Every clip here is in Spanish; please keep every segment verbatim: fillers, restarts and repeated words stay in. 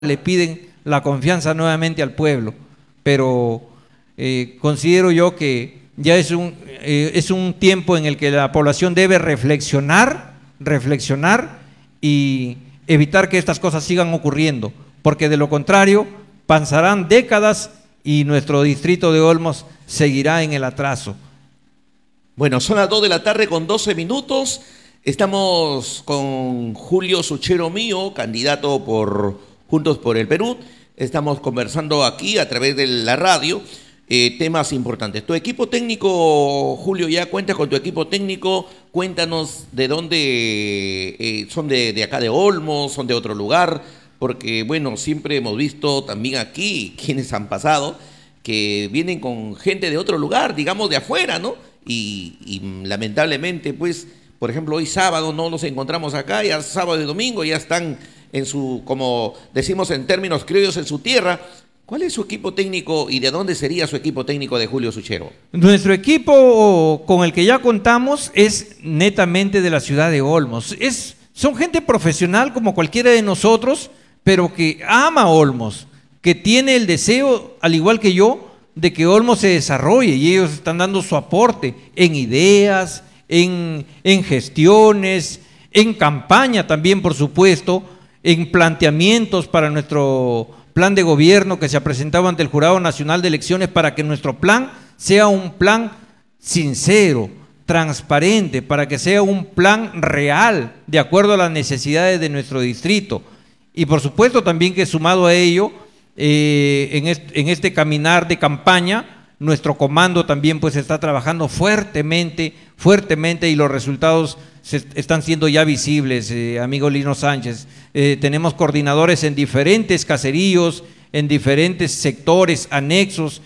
le piden la confianza nuevamente al pueblo, pero eh, considero yo que ya es un, eh, es un tiempo en el que la población debe reflexionar, reflexionar y evitar que estas cosas sigan ocurriendo, porque de lo contrario pasarán décadas y nuestro distrito de Olmos seguirá en el atraso. Bueno, son las dos de la tarde con doce minutos. Estamos con Julio Suchero Mío, candidato por Juntos por el Perú. Estamos conversando aquí a través de la radio eh, temas importantes. Tu equipo técnico, Julio, ya cuenta con tu equipo técnico. Cuéntanos de dónde eh, son, de, de acá de Olmos, son de otro lugar, porque bueno, siempre hemos visto también aquí quienes han pasado que vienen con gente de otro lugar, digamos de afuera, ¿no? Y, y lamentablemente, pues, por ejemplo, hoy sábado no nos encontramos acá, ya sábado y domingo ya están en su, como decimos en términos criollos, en su tierra. ¿Cuál es su equipo técnico y de dónde sería su equipo técnico de Julio Suchero? Nuestro equipo con el que ya contamos es netamente de la ciudad de Olmos. Es, son gente profesional como cualquiera de nosotros, pero que ama Olmos, que tiene el deseo, al igual que yo, de que Olmos se desarrolle, y ellos están dando su aporte en ideas, en, en gestiones, en campaña también, por supuesto, en planteamientos para nuestro plan de gobierno que se ha presentado ante el Jurado Nacional de Elecciones, para que nuestro plan sea un plan sincero, transparente, para que sea un plan real, de acuerdo a las necesidades de nuestro distrito. Y por supuesto también que sumado a ello, eh, en, este, en este caminar de campaña, nuestro comando también pues está trabajando fuertemente, fuertemente, y los resultados se están siendo ya visibles, eh, amigo Lino Sánchez. Eh, tenemos coordinadores en diferentes caseríos, en diferentes sectores anexos,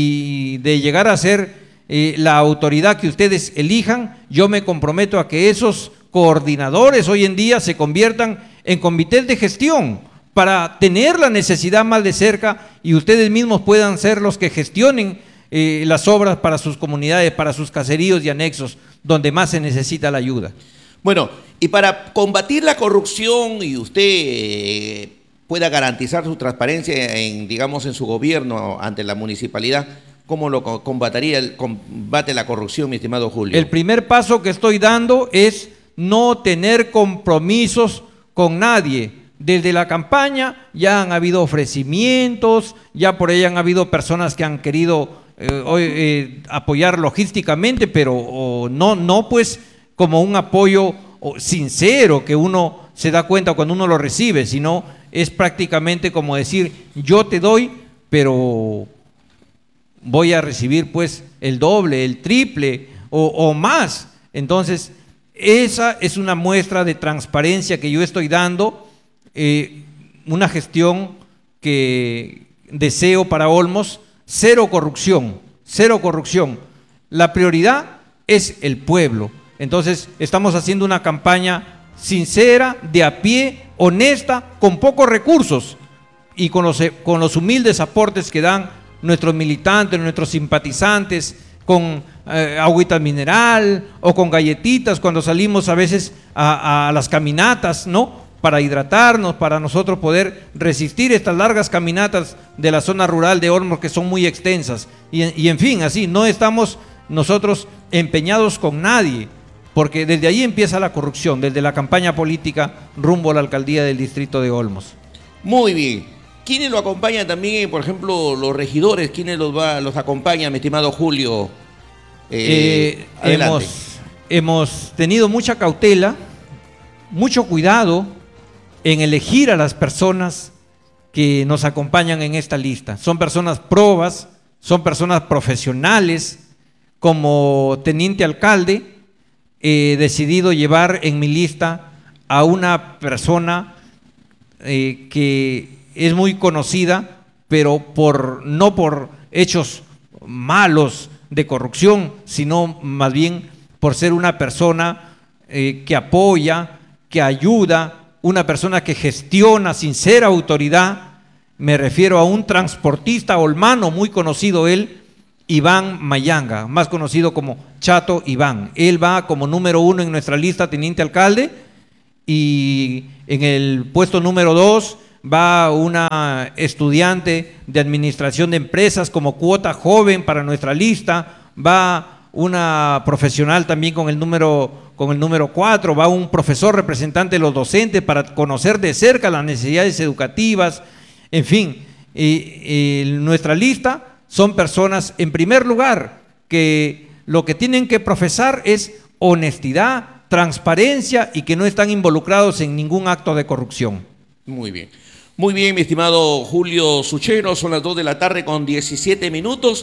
y de llegar a ser eh, la autoridad que ustedes elijan, yo me comprometo a que esos coordinadores hoy en día se conviertan en comités de gestión para tener la necesidad más de cerca y ustedes mismos puedan ser los que gestionen eh, las obras para sus comunidades, para sus caseríos y anexos, donde más se necesita la ayuda. Bueno, y para combatir la corrupción y usted eh, pueda garantizar su transparencia en, digamos, en su gobierno ante la municipalidad, ¿cómo lo combatiría el combate a la corrupción, mi estimado Julio? El primer paso que estoy dando es no tener compromisos con nadie. Desde la campaña ya han habido ofrecimientos, ya por ahí han habido personas que han querido eh, eh, apoyar logísticamente, pero oh, no, no pues como un apoyo oh, sincero que uno se da cuenta cuando uno lo recibe, sino es prácticamente como decir, yo te doy, pero voy a recibir pues el doble, el triple o, o más. Entonces, esa es una muestra de transparencia que yo estoy dando, eh, una gestión que deseo para Olmos, cero corrupción, cero corrupción. La prioridad es el pueblo. Entonces, estamos haciendo una campaña sincera, de a pie, honesta, con pocos recursos y con los, con los humildes aportes que dan nuestros militantes, nuestros simpatizantes, con eh, agüita mineral o con galletitas cuando salimos a veces a, a las caminatas, ¿no? Para hidratarnos, para nosotros poder resistir estas largas caminatas de la zona rural de Olmos, que son muy extensas. Y, y en fin, así, no estamos nosotros empeñados con nadie, porque desde ahí empieza la corrupción, desde la campaña política rumbo a la alcaldía del distrito de Olmos. Muy bien. ¿Quiénes lo acompañan también, por ejemplo, los regidores? ¿Quiénes los, va, los acompañan, mi estimado Julio? Eh, eh, hemos, hemos tenido mucha cautela, mucho cuidado en elegir a las personas que nos acompañan en esta lista. Son personas probas, son personas profesionales. Como teniente alcalde he decidido llevar en mi lista a una persona eh, que es muy conocida, pero por, no por hechos malos de corrupción, sino más bien por ser una persona eh, que apoya, que ayuda, una persona que gestiona sin ser autoridad. Me refiero a un transportista olmano muy conocido él, Iván Mayanga, más conocido como Chato Iván. Él va como número uno en nuestra lista, teniente alcalde, y en el puesto número dos va una estudiante de administración de empresas como cuota joven para nuestra lista, va una profesional también con el número con el número cuatro, va un profesor representante de los docentes para conocer de cerca las necesidades educativas, en fin, y, y nuestra lista son personas, en primer lugar, que lo que tienen que profesar es honestidad, transparencia y que no están involucrados en ningún acto de corrupción. Muy bien. Muy bien, mi estimado Julio Suchero, son las dos de la tarde con diecisiete minutos.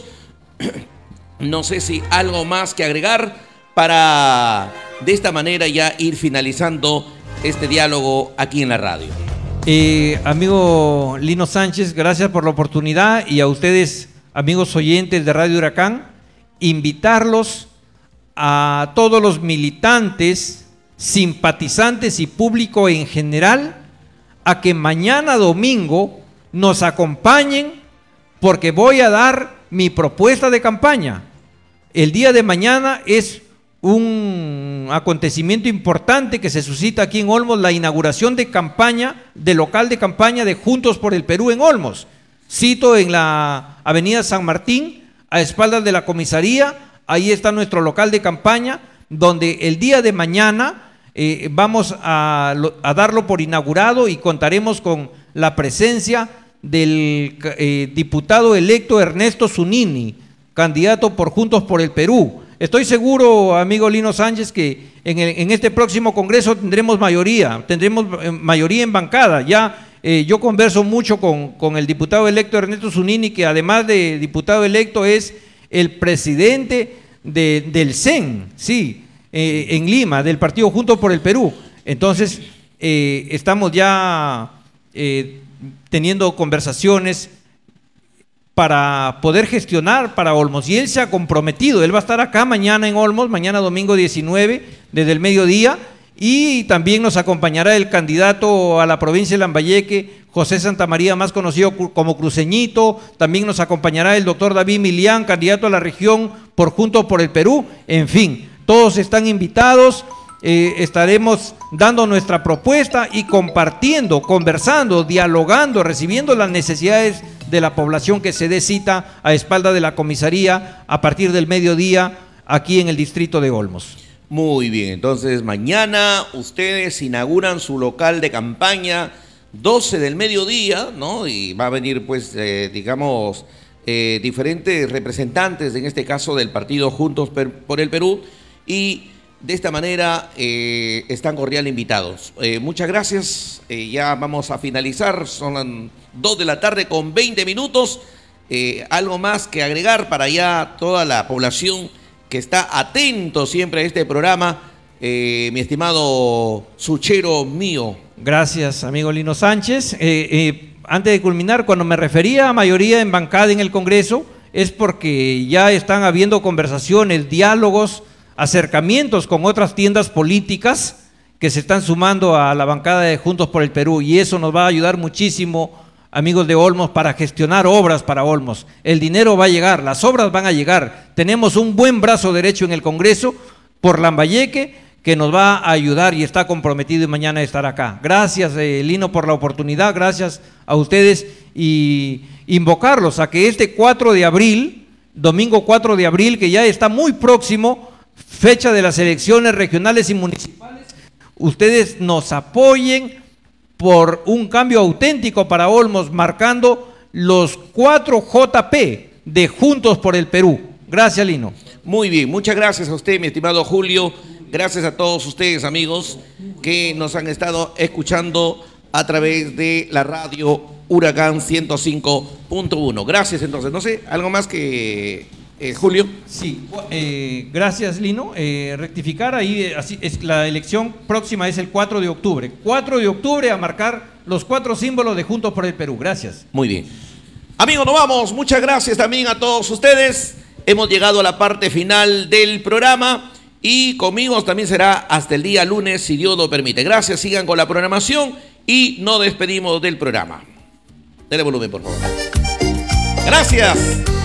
No sé si algo más que agregar para de esta manera ya ir finalizando este diálogo aquí en la radio. Eh, amigo Lino Sánchez, gracias por la oportunidad, y a ustedes, amigos oyentes de Radio Huracán, invitarlos a todos los militantes, simpatizantes y público en general a que mañana domingo nos acompañen, porque voy a dar mi propuesta de campaña. El día de mañana es un acontecimiento importante que se suscita aquí en Olmos, la inauguración de campaña, de local de campaña de Juntos por el Perú en Olmos. Cito en la avenida San Martín, a espaldas de la comisaría, ahí está nuestro local de campaña, donde el día de mañana eh, vamos a, a darlo por inaugurado y contaremos con la presencia del eh, diputado electo Ernesto Zunini, candidato por Juntos por el Perú. Estoy seguro, amigo Lino Sánchez, que en, el, en este próximo congreso tendremos mayoría, tendremos mayoría en bancada. Ya eh, yo converso mucho con, con el diputado electo Ernesto Zunini, que además de diputado electo es el presidente de, del C E N, sí, eh, en Lima, del partido Juntos por el Perú. Entonces, eh, estamos ya eh, teniendo conversaciones para poder gestionar para Olmos, y él se ha comprometido, él va a estar acá mañana en Olmos, mañana domingo diecinueve, desde el mediodía, y también nos acompañará el candidato a la provincia de Lambayeque, José Santamaría, más conocido como Cruceñito. También nos acompañará el doctor David Milián, candidato a la región por Juntos por el Perú. En fin, todos están invitados. Eh, estaremos dando nuestra propuesta y compartiendo, conversando, dialogando, recibiendo las necesidades de la población que se dé cita a espalda de la comisaría a partir del mediodía aquí en el distrito de Olmos. Muy bien, entonces mañana ustedes inauguran su local de campaña, doce del mediodía, ¿no? Y va a venir, pues, eh, digamos, eh, diferentes representantes, en este caso del partido Juntos por el Perú, y de esta manera eh, están cordial invitados. Eh, muchas gracias, eh, ya vamos a finalizar, son las dos de la tarde con veinte minutos. Eh, algo más que agregar para ya toda la población que está atento siempre a este programa, eh, mi estimado Suchero mío. Gracias, amigo Lino Sánchez. Eh, eh, antes de culminar, cuando me refería a mayoría en bancada en el Congreso, es porque ya están habiendo conversaciones, diálogos, acercamientos con otras tiendas políticas que se están sumando a la bancada de Juntos por el Perú, y eso nos va a ayudar muchísimo, amigos de Olmos, para gestionar obras para Olmos. El dinero va a llegar, las obras van a llegar. Tenemos un buen brazo derecho en el Congreso por Lambayeque que nos va a ayudar y está comprometido, y mañana estar acá. Gracias, eh, Lino, por la oportunidad, gracias a ustedes, y invocarlos a que este cuatro de abril, domingo cuatro de abril, que ya está muy próximo, fecha de las elecciones regionales y municipales, ustedes nos apoyen por un cambio auténtico para Olmos, marcando los cuatro J P de Juntos por el Perú. Gracias, Lino. Muy bien, muchas gracias a usted, mi estimado Julio. Gracias a todos ustedes, amigos, que nos han estado escuchando a través de la radio Huracán ciento cinco punto uno. Gracias, entonces. No sé, ¿algo más que eh, Julio? Sí, eh, gracias, Lino. Eh, rectificar ahí, eh, así es, la elección próxima es el cuatro de octubre. cuatro de octubre a marcar los cuatro símbolos de Juntos por el Perú. Gracias. Muy bien. Amigos, nos vamos. Muchas gracias también a todos ustedes. Hemos llegado a la parte final del programa. Y conmigo también será hasta el día lunes, si Dios lo permite. Gracias, sigan con la programación y nos despedimos del programa. Dele volumen, por favor. Gracias.